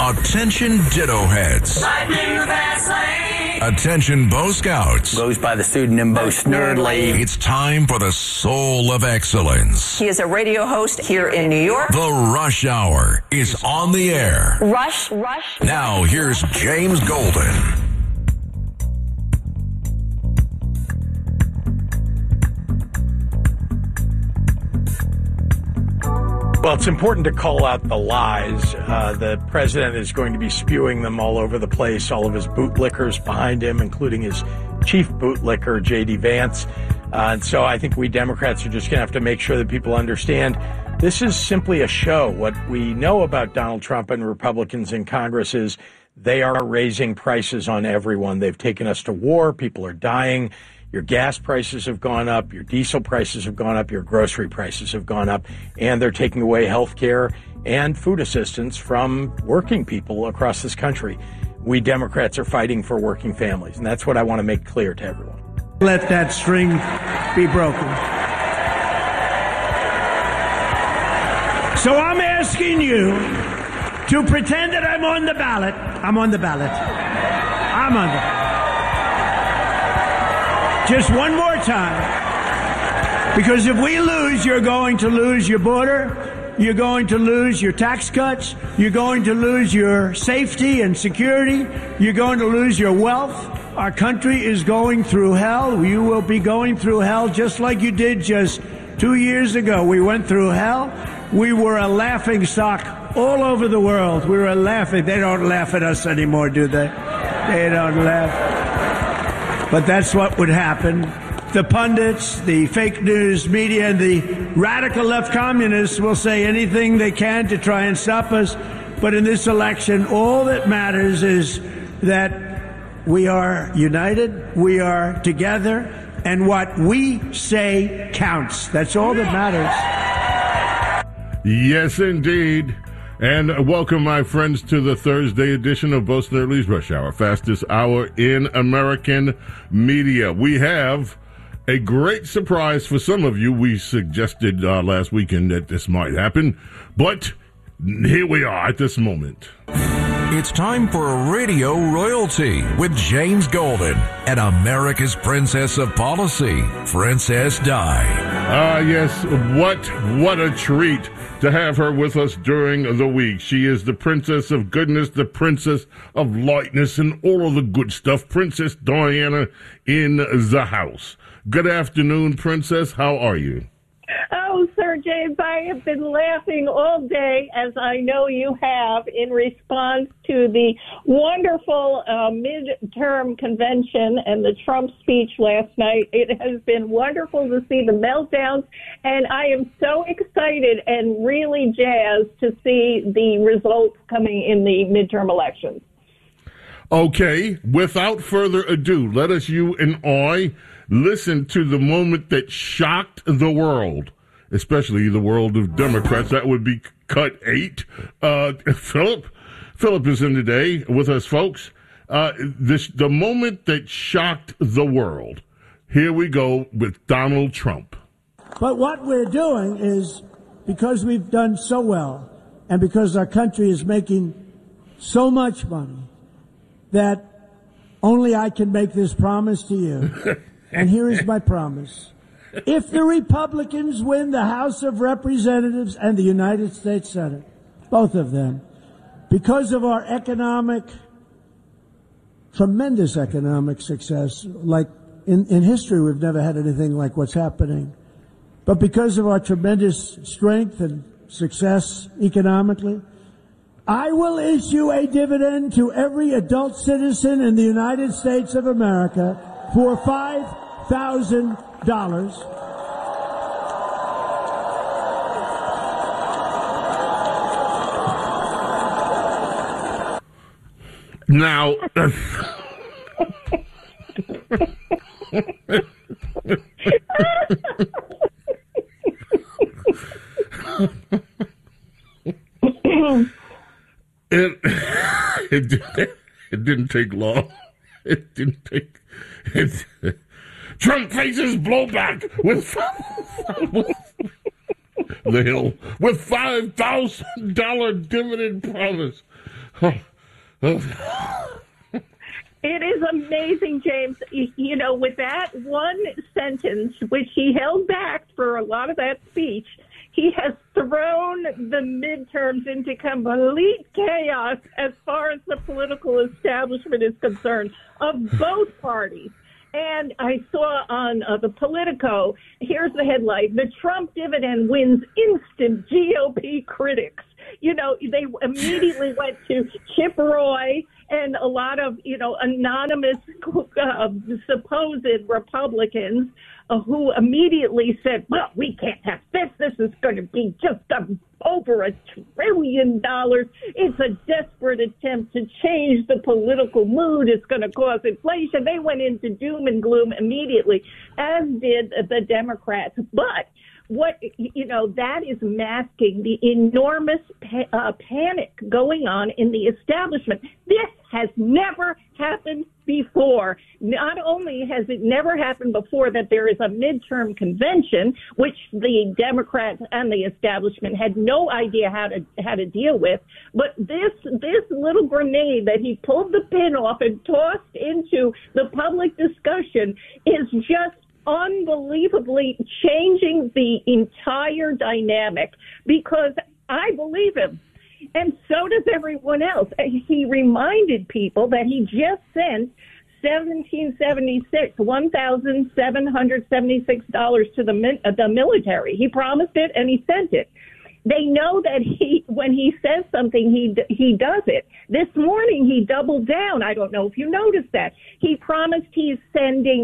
Attention ditto heads. Attention Bo Scouts. Goes by the pseudonym Bo Snerdley. It's time for the soul of excellence. He is a radio host here in New York. The Rush Hour is on the air. Rush. Now here's James Golden. Well, it's important to call out the lies. The president is going to be spewing them all over the place, all of his bootlickers behind him, including his chief bootlicker, J.D. Vance. And so I think we Democrats are just going to have to make sure that people understand this is simply a show. What we know about Donald Trump and Republicans in Congress is they are raising prices on everyone. They've taken us to war. People are dying. Your gas prices have gone up, your diesel prices have gone up, your grocery prices have gone up, and they're taking away health care and food assistance from working people across this country. We Democrats are fighting for working families, and that's what I want to make clear to everyone. Let that string be broken. So I'm asking you to pretend that I'm on the ballot. I'm on the ballot. Just one more time. Because if we lose, you're going to lose your border. You're going to lose your tax cuts. You're going to lose your safety and security. You're going to lose your wealth. Our country is going through hell. You will be going through hell just like you did just 2 years ago. We went through hell. We were a laughing stock all over the world. We were laughing. They don't laugh at us anymore, do they? They don't laugh. But that's what would happen. The pundits, the fake news media, and the radical left communists will say anything they can to try and stop us. But in this election, all that matters is that we are united, we are together, and what we say counts. That's all that matters. Yes, indeed. And welcome, my friends, to the Thursday edition of Bo Snerdley's Rush Hour, fastest hour in American media. We have a great surprise for some of you. We suggested last weekend that this might happen, but here we are at this moment. It's time for Radio Royalty with James Golden and America's Princess of Policy, Princess Di. Yes, what a treat to have her with us during the week. She is the Princess of Goodness, the Princess of Lightness, and all of the good stuff. Princess Diana in the house. Good afternoon, Princess. How are you? Oh, Sir James, I have been laughing all day, as I know you have, in response to the wonderful midterm convention and the Trump speech last night. It has been wonderful to see the meltdowns, and I am so excited and really jazzed to see the results coming in the midterm elections. Okay, without further ado, let us, you and I, listen to the moment that shocked the world, especially the world of Democrats. That would be cut 8. Philip is in today with us, folks. The moment that shocked the world. Here we go with Donald Trump. But what we're doing is, because we've done so well, and because our country is making so much money, that only I can make this promise to you. And here is my promise. If the Republicans win the House of Representatives and the United States Senate, both of them, because of our tremendous economic success, like in history we've never had anything like what's happening, but because of our tremendous strength and success economically, I will issue a dividend to every adult citizen in the United States of America for $5,000. Now, it didn't take long. It didn't take. Trump faces blowback with the Hill with $5,000 dividend promise. It is amazing, James. You know, with that one sentence, which he held back for a lot of that speech, he has thrown the midterms into complete chaos as far as the political establishment is concerned of both parties. And I saw on the Politico, here's the headline: the Trump dividend wins instant GOP critics. You know, they immediately went to Chip Roy and a lot of, you know, anonymous supposed Republicans who immediately said, well, we can't have this. This is going to be just over $1 trillion. It's a desperate attempt to change the political mood. It's going to cause inflation. They went into doom and gloom immediately, as did the Democrats. But what, you know, that is masking the enormous panic going on in the establishment. This has never happened before. Not only has it never happened before that there is a midterm convention, which the Democrats and the establishment had no idea how to deal with, but this little grenade that he pulled the pin off and tossed into the public discussion is just unbelievably changing the entire dynamic, because I believe him. And so does everyone else. He reminded people that he just sent $1,776 to the military. He promised it and he sent it. They know that when he says something, he does it. This morning, he doubled down. I don't know if you noticed that. He promised he's sending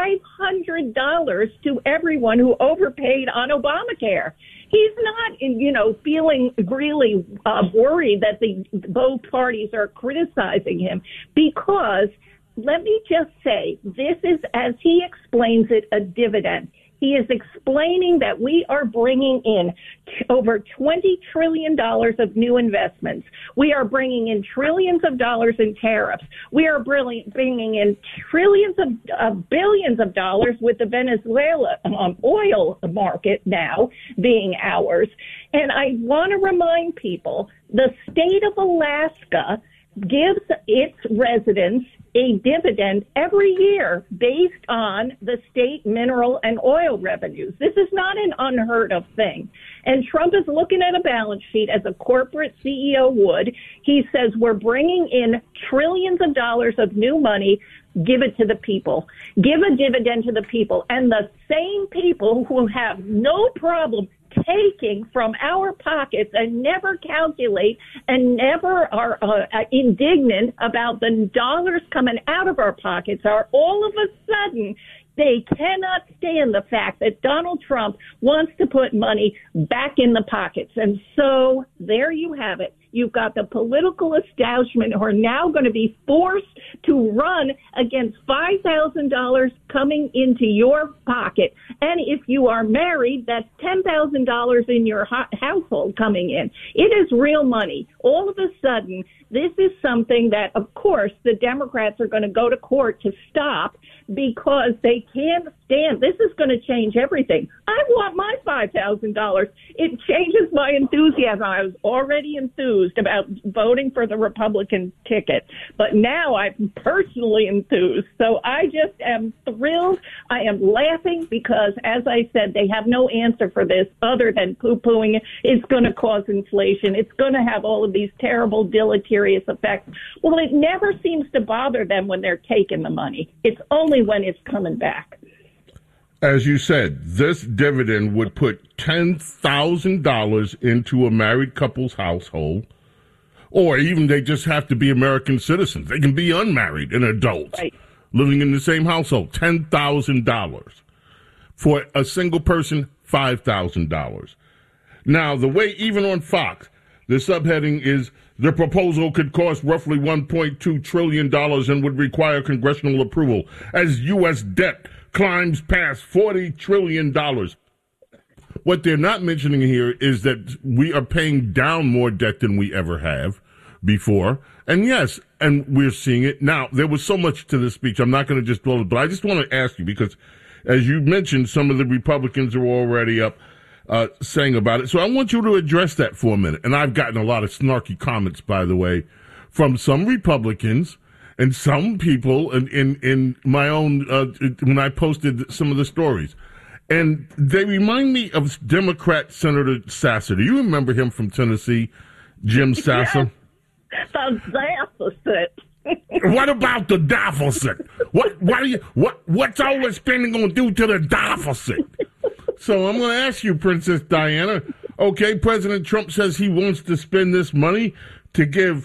$500 to everyone who overpaid on Obamacare. He's not, you know, feeling really worried that both parties are criticizing him, because let me just say, this is, as he explains it, a dividend. He is explaining that we are bringing in over $20 trillion of new investments. We are bringing in trillions of dollars in tariffs. We are bringing in trillions of billions of dollars with the Venezuela oil market now being ours. And I want to remind people, the state of Alaska gives its residents a dividend every year based on the state mineral and oil revenues. This is not an unheard of thing. And Trump is looking at a balance sheet as a corporate CEO would. He says, we're bringing in trillions of dollars of new money. Give it to the people. Give a dividend to the people. And the same people who have no problem taking from our pockets and never calculate and never are indignant about the dollars coming out of our pockets are all of a sudden, they cannot stand the fact that Donald Trump wants to put money back in the pockets. And so there you have it. You've got the political establishment who are now going to be forced to run against $5,000 coming into your pocket. And if you are married, that's $10,000 in your household coming in. It is real money. All of a sudden, this is something that, of course, the Democrats are going to go to court to stop, because they can't stand. This is going to change everything. I want my $5,000. It changes my enthusiasm. I was already enthused about voting for the Republican ticket, but now I'm personally enthused. So I just am thrilled. I am laughing because, as I said, they have no answer for this other than poo-pooing it. It's going to cause inflation. It's going to have all of these terrible deleterious effects. Well, it never seems to bother them when they're taking the money. It's only when it's coming back. As you said, this dividend would put $10,000 into a married couple's household, or even they just have to be American citizens. They can be unmarried and adults living in the same household. $10,000. For a single person, $5,000. Now, the way, even on Fox, the subheading is, the proposal could cost roughly $1.2 trillion and would require congressional approval as U.S. debt climbs past $40 trillion. What they're not mentioning here is that we are paying down more debt than we ever have before. And yes, and we're seeing it. Now, there was so much to this speech. I'm not going to just blow it, but I just want to ask you, because as you mentioned, some of the Republicans are already up saying about it. So I want you to address that for a minute. And I've gotten a lot of snarky comments, by the way, from some Republicans and some people in my own, when I posted some of the stories. And they remind me of Democrat Senator Sasser. Do you remember him from Tennessee, Jim Sasser? Yes, the deficit. What about the deficit? What's all this spending going to do to the deficit? So I'm going to ask you, Princess Diana. Okay, President Trump says he wants to spend this money to give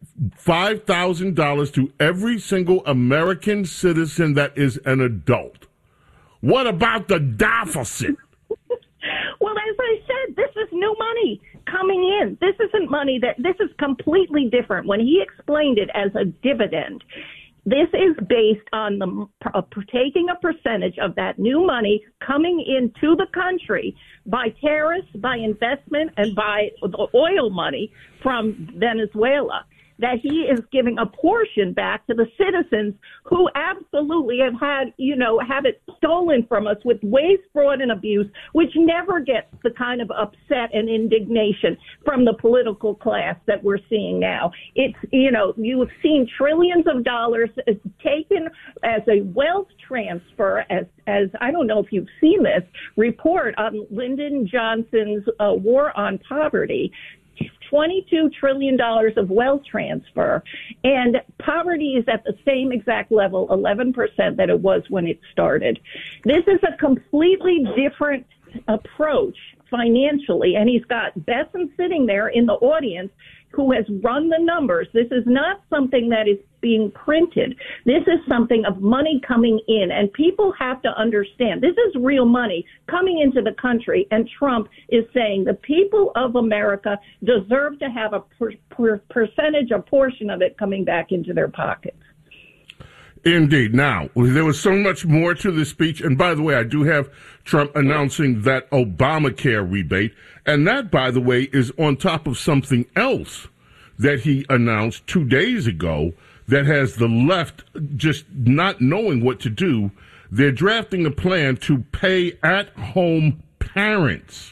$5,000 to every single American citizen that is an adult. What about the deficit? Well, as I said, this is new money coming in. This isn't money this is completely different. When he explained it as a dividend, this is based on taking a percentage of that new money coming into the country by tariffs, by investment, and by the oil money from Venezuela, that he is giving a portion back to the citizens who absolutely have had, have it stolen from us with waste, fraud, and abuse, which never gets the kind of upset and indignation from the political class that we're seeing now. It's, you have seen trillions of dollars taken as a wealth transfer, as I don't know if you've seen this report on Lyndon Johnson's war on poverty. $22 trillion of wealth transfer, and poverty is at the same exact level, 11%, that it was when it started. This is a completely different approach financially, and he's got Besson sitting there in the audience who has run the numbers. This is not something that is being printed. This is something of money coming in, and people have to understand this is real money coming into the country, and Trump is saying the people of America deserve to have a percentage, a portion of it coming back into their pockets. Indeed. Now, there was so much more to this speech. And by the way, I do have Trump announcing that Obamacare rebate. And that, by the way, is on top of something else that he announced 2 days ago that has the left just not knowing what to do. They're drafting a plan to pay at-home parents.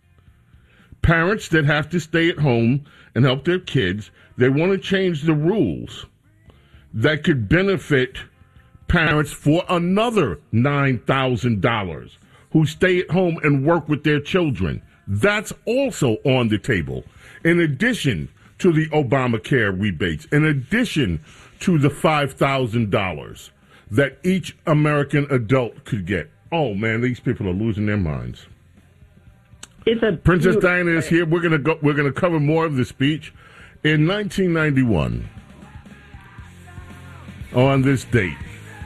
Parents that have to stay at home and help their kids. They want to change the rules that could benefit parents for another $9,000 who stay at home and work with their children. That's also on the table, in addition to the Obamacare rebates, in addition to the $5,000 that each American adult could get. Oh, man, these people are losing their minds. Princess Diana is here. We're gonna cover more of the speech. In 1991, on this date,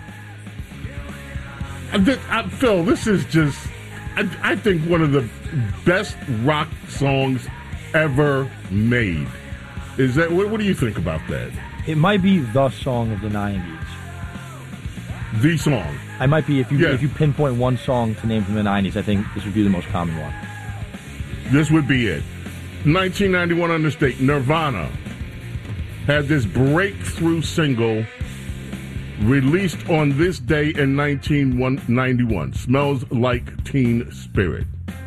Phil, this is just, I think, one of the best rock songs ever made. Is that, what do you think about that? It might be the song of the 90s. The song. I might be, if you pinpoint one song to name from the 90s, I think this would be the most common one. This would be it. 1991 on this date, Nirvana had this breakthrough single released on this day in 1991, Smells Like Teen Spirit.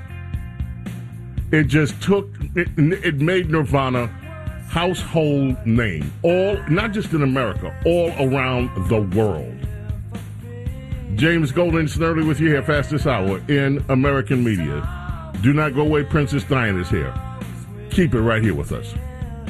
It just it made Nirvana household name, not just in America, all around the world. James Golden Snerdley with you here, fastest hour in American media. Do not go away, Princess Diana is here. Keep it right here with us.